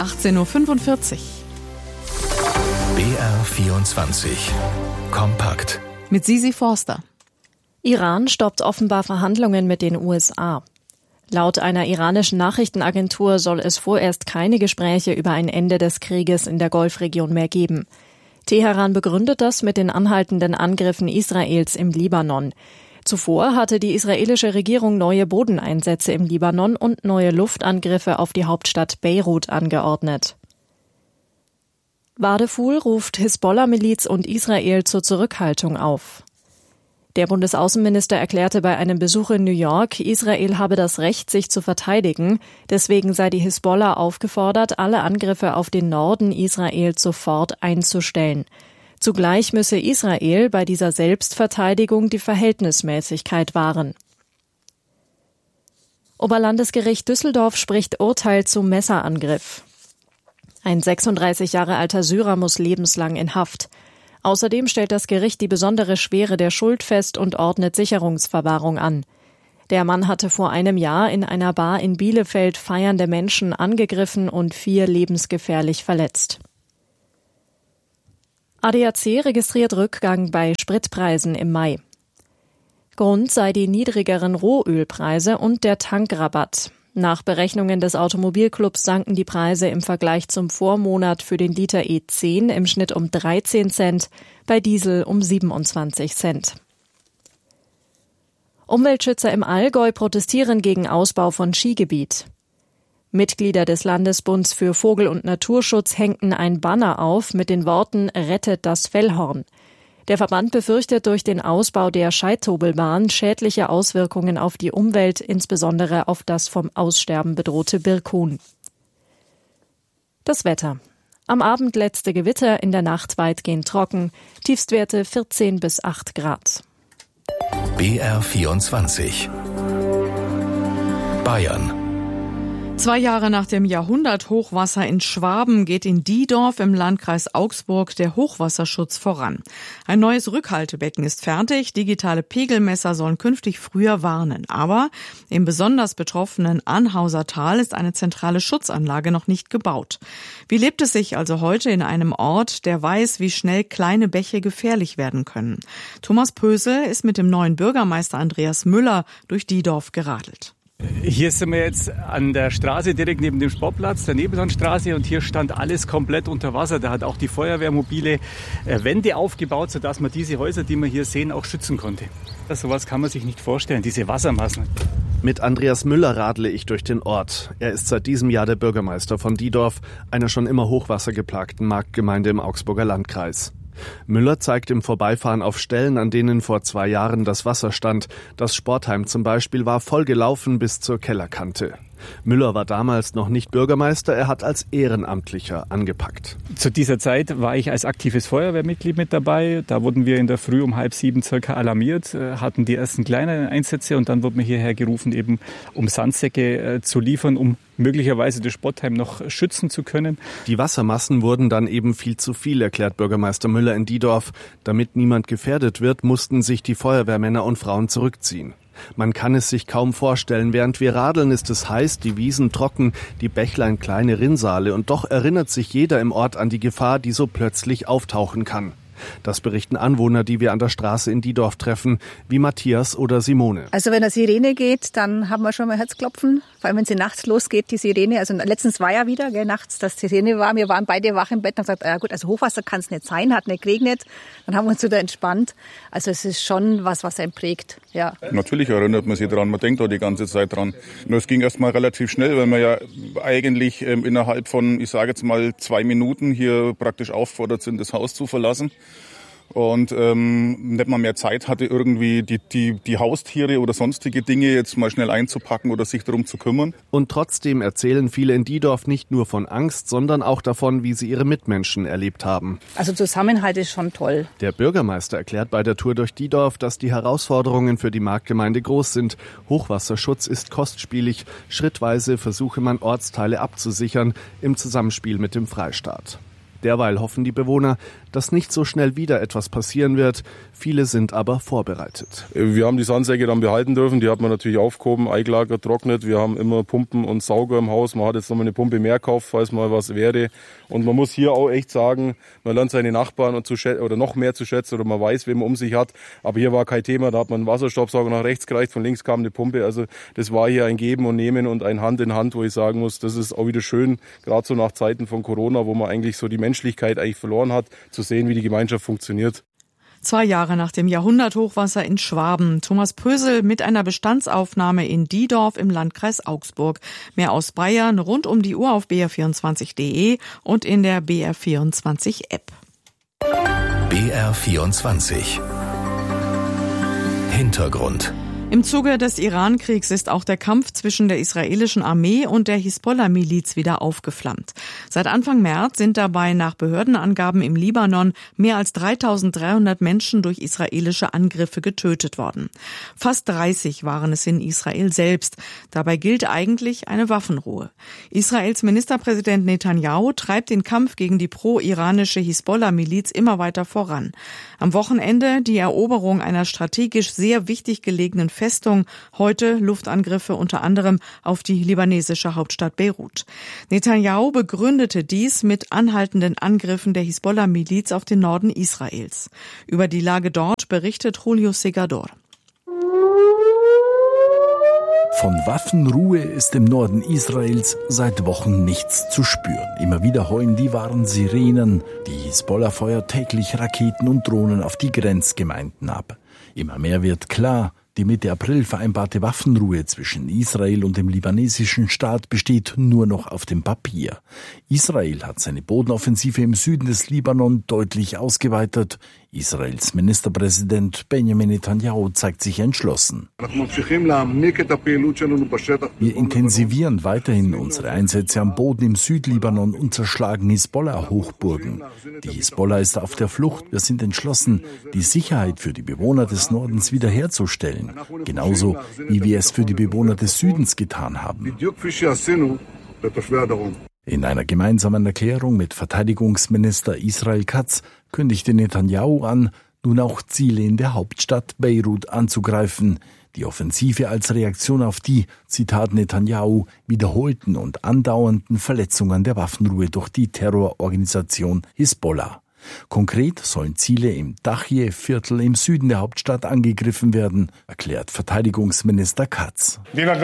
18.45 Uhr. BR24 Kompakt Mit Sisi Forster. Iran stoppt offenbar Verhandlungen mit den USA. Laut einer iranischen Nachrichtenagentur soll es vorerst keine Gespräche über ein Ende des Krieges in der Golfregion mehr geben. Teheran begründet das mit den anhaltenden Angriffen Israels im Libanon. Zuvor hatte die israelische Regierung neue Bodeneinsätze im Libanon und neue Luftangriffe auf die Hauptstadt Beirut angeordnet. Wadeful ruft Hisbollah-Miliz und Israel zur Zurückhaltung auf. Der Bundesaußenminister erklärte bei einem Besuch in New York, Israel habe das Recht, sich zu verteidigen. Deswegen sei die Hisbollah aufgefordert, alle Angriffe auf den Norden Israels sofort einzustellen. Zugleich müsse Israel bei dieser Selbstverteidigung die Verhältnismäßigkeit wahren. Oberlandesgericht Düsseldorf spricht Urteil zum Messerangriff. Ein 36 Jahre alter Syrer muss lebenslang in Haft. Außerdem stellt das Gericht die besondere Schwere der Schuld fest und ordnet Sicherungsverwahrung an. Der Mann hatte vor einem Jahr in einer Bar in Bielefeld feiernde Menschen angegriffen und 4 lebensgefährlich verletzt. ADAC registriert Rückgang bei Spritpreisen im Mai. Grund sei die niedrigeren Rohölpreise und der Tankrabatt. Nach Berechnungen des Automobilclubs sanken die Preise im Vergleich zum Vormonat für den Liter E10 im Schnitt um 13 Cent, bei Diesel um 27 Cent. Umweltschützer im Allgäu protestieren gegen Ausbau von Skigebiet. Mitglieder des Landesbunds für Vogel- und Naturschutz hängten ein Banner auf mit den Worten »Rettet das Fellhorn«. Der Verband befürchtet durch den Ausbau der Scheitobelbahn schädliche Auswirkungen auf die Umwelt, insbesondere auf das vom Aussterben bedrohte Birkhuhn. Das Wetter. Am Abend letzte Gewitter, in der Nacht weitgehend trocken, Tiefstwerte 14 bis 8 Grad. BR24 Bayern. 2 Jahre nach dem Jahrhunderthochwasser in Schwaben geht in Diedorf im Landkreis Augsburg der Hochwasserschutz voran. Ein neues Rückhaltebecken ist fertig, digitale Pegelmesser sollen künftig früher warnen. Aber im besonders betroffenen Anhauser Tal ist eine zentrale Schutzanlage noch nicht gebaut. Wie lebt es sich also heute in einem Ort, der weiß, wie schnell kleine Bäche gefährlich werden können? Thomas Pösel ist mit dem neuen Bürgermeister Andreas Müller durch Diedorf geradelt. Hier sind wir jetzt an der Straße direkt neben dem Sportplatz, der Nebelhornstraße, und hier stand alles komplett unter Wasser. Da hat auch die Feuerwehr mobile Wände aufgebaut, sodass man diese Häuser, die wir hier sehen, auch schützen konnte. Sowas kann man sich nicht vorstellen, diese Wassermassen. Mit Andreas Müller radle ich durch den Ort. Er ist seit diesem Jahr der Bürgermeister von Diedorf, einer schon immer hochwassergeplagten Marktgemeinde im Augsburger Landkreis. Müller zeigt im Vorbeifahren auf Stellen, an denen vor 2 Jahren das Wasser stand. Das Sportheim zum Beispiel war voll gelaufen bis zur Kellerkante. Müller war damals noch nicht Bürgermeister, er hat als Ehrenamtlicher angepackt. Zu dieser Zeit war ich als aktives Feuerwehrmitglied mit dabei. Da wurden wir in der Früh um 6:30 circa alarmiert, hatten die ersten kleinen Einsätze und dann wurde mir hierher gerufen, eben um Sandsäcke zu liefern, um möglicherweise das Sportheim noch schützen zu können. Die Wassermassen wurden dann eben viel zu viel, erklärt Bürgermeister Müller in Diedorf. Damit niemand gefährdet wird, mussten sich die Feuerwehrmänner und Frauen zurückziehen. Man kann es sich kaum vorstellen, während wir radeln, ist es heiß, die Wiesen trocken, die Bächlein kleine Rinnsale und doch erinnert sich jeder im Ort an die Gefahr, die so plötzlich auftauchen kann. Das berichten Anwohner, die wir an der Straße in Diedorf treffen, wie Matthias oder Simone. Also wenn eine Sirene geht, dann haben wir schon mal Herzklopfen. Vor allem wenn sie nachts losgeht, die Sirene. Also letztens war ja wieder, nachts, dass die Sirene war. Wir waren beide wach im Bett und haben gesagt, gut, also Hochwasser kann es nicht sein, hat nicht geregnet. Dann haben wir uns wieder entspannt. Also es ist schon was einen prägt. Ja. Natürlich erinnert man sich dran, man denkt auch die ganze Zeit dran. Nur es ging erst mal relativ schnell, weil man ja eigentlich innerhalb von, ich sage jetzt mal 2 Minuten hier praktisch auffordert sind, das Haus zu verlassen. Und nicht mal mehr Zeit hatte, irgendwie die Haustiere oder sonstige Dinge jetzt mal schnell einzupacken oder sich darum zu kümmern. Und trotzdem erzählen viele in Diedorf nicht nur von Angst, sondern auch davon, wie sie ihre Mitmenschen erlebt haben. Also Zusammenhalt ist schon toll. Der Bürgermeister erklärt bei der Tour durch Diedorf, dass die Herausforderungen für die Marktgemeinde groß sind. Hochwasserschutz ist kostspielig. Schrittweise versuche man, Ortsteile abzusichern im Zusammenspiel mit dem Freistaat. Derweil hoffen die Bewohner, dass nicht so schnell wieder etwas passieren wird. Viele sind aber vorbereitet. Wir haben die Sandsäcke dann behalten dürfen. Die hat man natürlich aufgehoben, eingelagert, trocknet. Wir haben immer Pumpen und Sauger im Haus. Man hat jetzt nochmal eine Pumpe mehr gekauft, falls mal was wäre. Und man muss hier auch echt sagen, man lernt seine Nachbarn oder noch mehr zu schätzen oder man weiß, wen man um sich hat. Aber hier war kein Thema. Da hat man einen Wasserstoffsauger nach rechts gereicht, von links kam eine Pumpe. Also das war hier ein Geben und Nehmen und ein Hand in Hand, wo ich sagen muss, das ist auch wieder schön, gerade so nach Zeiten von Corona, wo man eigentlich so die Menschlichkeit eigentlich verloren hat, zu sehen, wie die Gemeinschaft funktioniert. 2 Jahre nach dem Jahrhunderthochwasser in Schwaben. Thomas Pösel mit einer Bestandsaufnahme in Diedorf im Landkreis Augsburg. Mehr aus Bayern rund um die Uhr auf br24.de und in der BR24-App. BR24 Hintergrund. Im Zuge des Iran-Kriegs ist auch der Kampf zwischen der israelischen Armee und der Hisbollah-Miliz wieder aufgeflammt. Seit Anfang März sind dabei nach Behördenangaben im Libanon mehr als 3.300 Menschen durch israelische Angriffe getötet worden. Fast 30 waren es in Israel selbst. Dabei gilt eigentlich eine Waffenruhe. Israels Ministerpräsident Netanyahu treibt den Kampf gegen die pro-iranische Hisbollah-Miliz immer weiter voran. Am Wochenende die Eroberung einer strategisch sehr wichtig gelegenen Festung, heute Luftangriffe unter anderem auf die libanesische Hauptstadt Beirut. Netanyahu begründete dies mit anhaltenden Angriffen der Hisbollah-Miliz auf den Norden Israels. Über die Lage dort berichtet Julio Segador. Von Waffenruhe ist im Norden Israels seit Wochen nichts zu spüren. Immer wieder heulen die Warnsirenen. Die Hisbollah feuert täglich Raketen und Drohnen auf die Grenzgemeinden ab. Immer mehr wird klar, die Mitte April vereinbarte Waffenruhe zwischen Israel und dem libanesischen Staat besteht nur noch auf dem Papier. Israel hat seine Bodenoffensive im Süden des Libanon deutlich ausgeweitet. Israels Ministerpräsident Benjamin Netanyahu zeigt sich entschlossen. Wir intensivieren weiterhin unsere Einsätze am Boden im Südlibanon und zerschlagen Hisbollah-Hochburgen. Die Hisbollah ist auf der Flucht. Wir sind entschlossen, die Sicherheit für die Bewohner des Nordens wiederherzustellen. Genauso wie wir es für die Bewohner des Südens getan haben. In einer gemeinsamen Erklärung mit Verteidigungsminister Israel Katz kündigte Netanyahu an, nun auch Ziele in der Hauptstadt Beirut anzugreifen. Die Offensive als Reaktion auf die, Zitat Netanyahu, wiederholten und andauernden Verletzungen der Waffenruhe durch die Terrororganisation Hisbollah. Konkret sollen Ziele im Dachje-Viertel im Süden der Hauptstadt angegriffen werden, erklärt Verteidigungsminister Katz.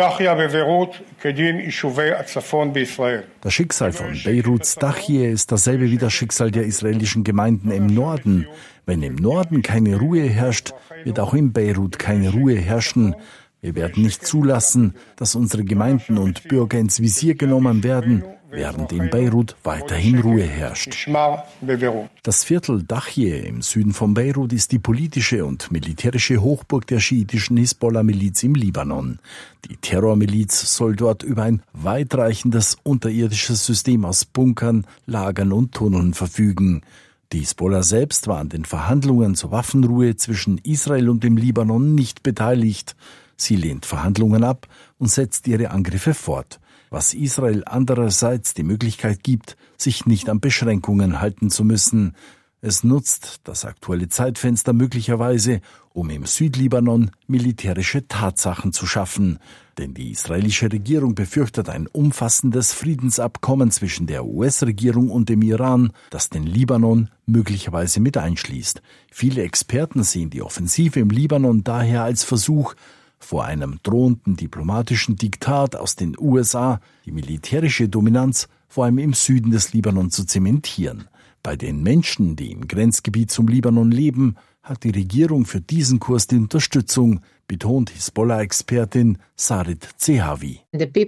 Das Schicksal von Beiruts Dachje ist dasselbe wie das Schicksal der israelischen Gemeinden im Norden. Wenn im Norden keine Ruhe herrscht, wird auch in Beirut keine Ruhe herrschen. Wir werden nicht zulassen, dass unsere Gemeinden und Bürger ins Visier genommen werden, während in Beirut weiterhin Ruhe herrscht. Das Viertel Dachje im Süden von Beirut ist die politische und militärische Hochburg der schiitischen Hisbollah-Miliz im Libanon. Die Terrormiliz soll dort über ein weitreichendes unterirdisches System aus Bunkern, Lagern und Tunneln verfügen. Die Hisbollah selbst war an den Verhandlungen zur Waffenruhe zwischen Israel und dem Libanon nicht beteiligt. Sie lehnt Verhandlungen ab und setzt ihre Angriffe fort, was Israel andererseits die Möglichkeit gibt, sich nicht an Beschränkungen halten zu müssen. Es nutzt das aktuelle Zeitfenster möglicherweise, um im Südlibanon militärische Tatsachen zu schaffen. Denn die israelische Regierung befürchtet ein umfassendes Friedensabkommen zwischen der US-Regierung und dem Iran, das den Libanon möglicherweise mit einschließt. Viele Experten sehen die Offensive im Libanon daher als Versuch, vor einem drohenden diplomatischen Diktat aus den USA die militärische Dominanz vor allem im Süden des Libanon zu zementieren. Bei den Menschen, die im Grenzgebiet zum Libanon leben, hat die Regierung für diesen Kurs die Unterstützung, betont Hisbollah-Expertin Sarit Zehavi.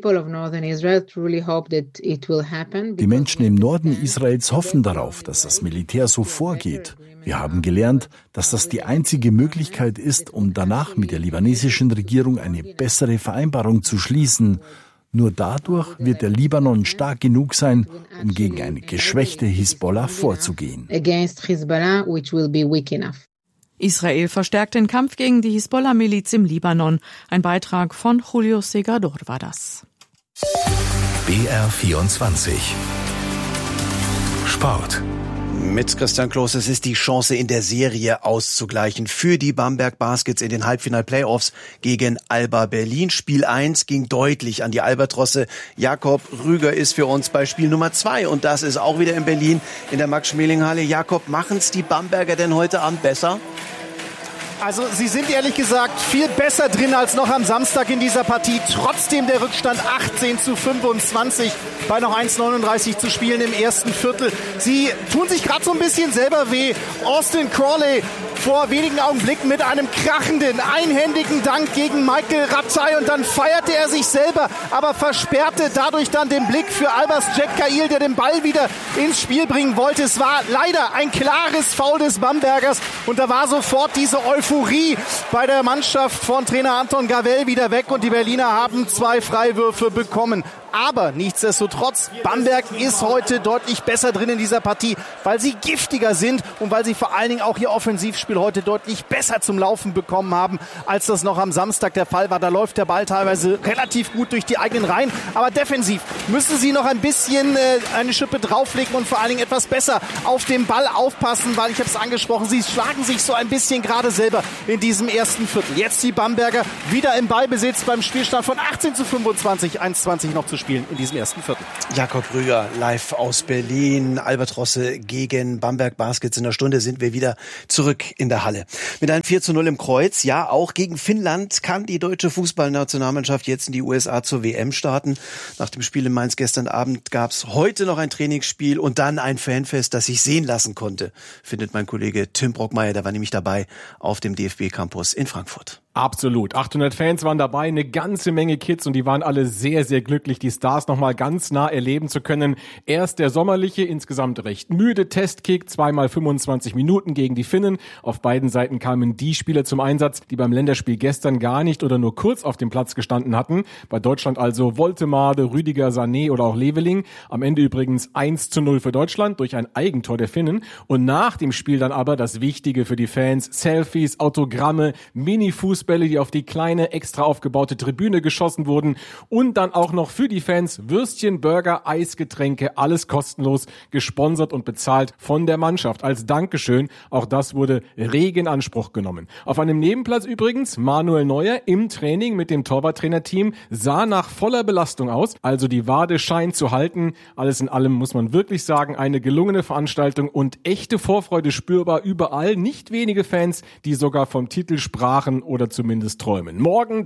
Die Menschen im Norden Israels hoffen darauf, dass das Militär so vorgeht. Wir haben gelernt, dass das die einzige Möglichkeit ist, um danach mit der libanesischen Regierung eine bessere Vereinbarung zu schließen. Nur dadurch wird der Libanon stark genug sein, um gegen eine geschwächte Hisbollah vorzugehen. Israel verstärkt den Kampf gegen die Hisbollah-Miliz im Libanon. Ein Beitrag von Julio Segador war das. BR24 Sport. Mit Christian Kloß, es ist die Chance in der Serie auszugleichen für die Bamberg Baskets in den Halbfinal-Playoffs gegen Alba Berlin. Spiel 1 ging deutlich an die Albatrosse. Jakob Rüger ist für uns bei Spiel Nummer 2 und das ist auch wieder in Berlin in der Max-Schmeling-Halle. Jakob, machen es die Bamberger denn heute Abend besser? Also sie sind ehrlich gesagt viel besser drin als noch am Samstag in dieser Partie. Trotzdem der Rückstand 18:25 bei noch 1:39 zu spielen im ersten Viertel. Sie tun sich gerade so ein bisschen selber weh. Austin Crawley vor wenigen Augenblicken mit einem krachenden, einhändigen Dank gegen Michael Rattay und dann feierte er sich selber, aber versperrte dadurch dann den Blick für Albers Jack Cahill, der den Ball wieder ins Spiel bringen wollte. Es war leider ein klares Foul des Bambergers und da war sofort diese Euphorie bei der Mannschaft von Trainer Anton Gavel wieder weg und die Berliner haben 2 Freiwürfe bekommen. Aber nichtsdestotrotz, Bamberg ist heute deutlich besser drin in dieser Partie, weil sie giftiger sind und weil sie vor allen Dingen auch ihr Offensivspiel heute deutlich besser zum Laufen bekommen haben, als das noch am Samstag der Fall war. Da läuft der Ball teilweise relativ gut durch die eigenen Reihen, aber defensiv müssen sie noch ein bisschen eine Schippe drauflegen und vor allen Dingen etwas besser auf den Ball aufpassen, weil ich habe es angesprochen, sie schlagen sich so ein bisschen gerade selber in diesem ersten Viertel. Jetzt die Bamberger wieder im Ballbesitz beim Spielstand von 18:25, 1:20 noch zu spielen in diesem ersten Viertel. Jakob Rüger live aus Berlin. Albatrosse gegen Bamberg Baskets. In einer Stunde sind wir wieder zurück in der Halle. Mit einem 4:0 im Kreuz. Ja, auch gegen Finnland kann die deutsche Fußballnationalmannschaft jetzt in die USA zur WM starten. Nach dem Spiel in Mainz gestern Abend gab es heute noch ein Trainingsspiel und dann ein Fanfest, das sich sehen lassen konnte, findet mein Kollege Tim Brockmeier. Der war nämlich dabei auf dem DFB-Campus in Frankfurt. Absolut. 800 Fans waren dabei, eine ganze Menge Kids und die waren alle sehr, sehr glücklich, die Stars nochmal ganz nah erleben zu können. Erst der sommerliche, insgesamt recht müde Testkick, 2x 25 Minuten gegen die Finnen. Auf beiden Seiten kamen die Spieler zum Einsatz, die beim Länderspiel gestern gar nicht oder nur kurz auf dem Platz gestanden hatten. Bei Deutschland also Woltemade, Rüdiger, Sané oder auch Leveling. Am Ende übrigens 1:0 für Deutschland durch ein Eigentor der Finnen. Und nach dem Spiel dann aber das Wichtige für die Fans, Selfies, Autogramme, Mini-Fußbälle, die auf die kleine, extra aufgebaute Tribüne geschossen wurden und dann auch noch für die Fans Würstchen, Burger, Eisgetränke, alles kostenlos, gesponsert und bezahlt von der Mannschaft. Als Dankeschön, auch das wurde rege in Anspruch genommen. Auf einem Nebenplatz übrigens Manuel Neuer im Training mit dem Torwarttrainerteam, sah nach voller Belastung aus, also die Wade scheint zu halten. Alles in allem muss man wirklich sagen, eine gelungene Veranstaltung und echte Vorfreude spürbar überall. Nicht wenige Fans, die sogar vom Titel sprachen oder zumindest träumen. Morgen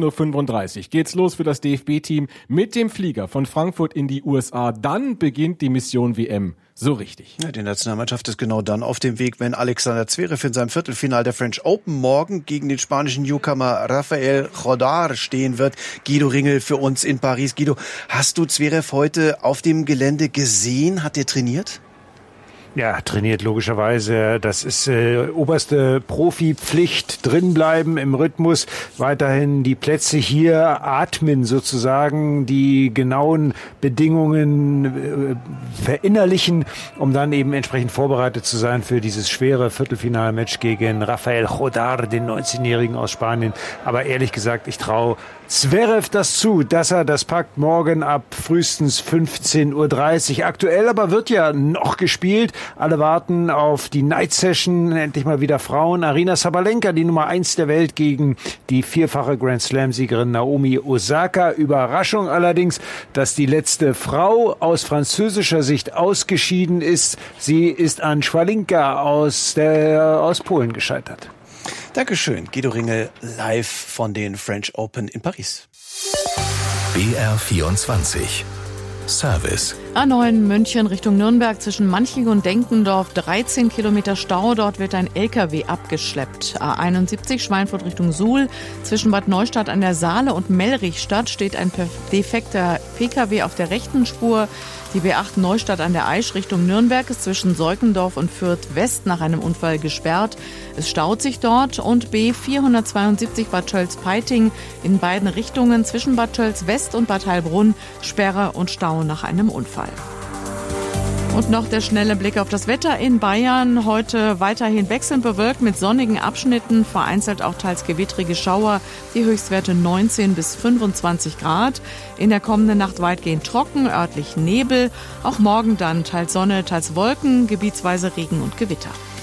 13:35 Uhr geht's los für das DFB-Team mit dem Flieger von Frankfurt in die USA. Dann beginnt die Mission WM. So richtig. Ja, die Nationalmannschaft ist genau dann auf dem Weg, wenn Alexander Zverev in seinem Viertelfinale der French Open morgen gegen den spanischen Newcomer Rafael Jodar stehen wird. Guido Ringel für uns in Paris. Guido, hast du Zverev heute auf dem Gelände gesehen? Hat er trainiert? Ja, trainiert logischerweise. Das ist oberste Profipflicht, drinbleiben im Rhythmus, weiterhin die Plätze hier atmen sozusagen, die genauen Bedingungen verinnerlichen, um dann eben entsprechend vorbereitet zu sein für dieses schwere Viertelfinalmatch gegen Rafael Jodar, den 19-Jährigen aus Spanien. Aber ehrlich gesagt, ich traue Zverev das zu, dass er das packt, morgen ab frühestens 15:30 Uhr. Aktuell aber wird ja noch gespielt. Alle warten auf die Night Session, endlich mal wieder Frauen. Aryna Sabalenka, die Nummer 1 der Welt, gegen die vierfache Grand Slam-Siegerin Naomi Osaka. Überraschung allerdings, dass die letzte Frau aus französischer Sicht ausgeschieden ist. Sie ist an Schwalinka aus Polen gescheitert. Dankeschön, Guido Ringel, live von den French Open in Paris. BR24 Service. A9 München Richtung Nürnberg zwischen Manching und Denkendorf 13 Kilometer Stau. Dort wird ein LKW abgeschleppt. A71 Schweinfurt Richtung Suhl zwischen Bad Neustadt an der Saale und Mellrichstadt steht ein defekter PKW auf der rechten Spur. Die B8 Neustadt an der Aisch Richtung Nürnberg ist zwischen Seukendorf und Fürth West nach einem Unfall gesperrt. Es staut sich dort und B472 Bad Tölz-Peiting in beiden Richtungen zwischen Bad Tölz West und Bad Heilbrunn Sperre und Stau nach einem Unfall. Und noch der schnelle Blick auf das Wetter in Bayern. Heute weiterhin wechselnd bewölkt mit sonnigen Abschnitten, vereinzelt auch teils gewittrige Schauer. Die Höchstwerte 19 bis 25 Grad. In der kommenden Nacht weitgehend trocken, örtlich Nebel. Auch morgen dann teils Sonne, teils Wolken, gebietsweise Regen und Gewitter.